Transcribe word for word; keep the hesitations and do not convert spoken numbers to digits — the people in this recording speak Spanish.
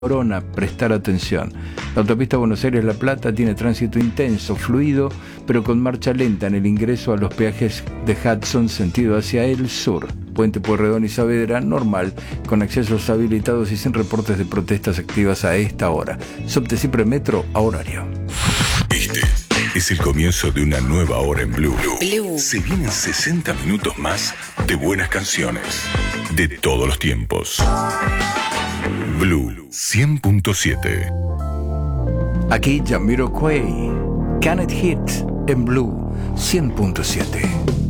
Corona, prestar atención. La autopista Buenos Aires-La Plata tiene tránsito intenso, fluido, pero con marcha lenta en el ingreso a los peajes de Hudson sentido hacia el sur. Puente Pueyrredón y Saavedra, normal, con accesos habilitados y sin reportes de protestas activas a esta hora. Subte Cipre Metro a horario. Este es el comienzo de una nueva hora en Blue. Blue. Se vienen sesenta minutos más de buenas canciones de todos los tiempos. Blue cien punto siete. Aquí Jamiroquai, Can It Hit en Blue cien punto siete.